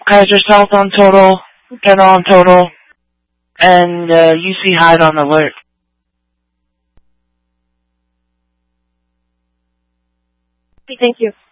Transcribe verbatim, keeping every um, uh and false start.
Kaiser South on total, General on total, and uh, U C Hyde on alert. Thank you.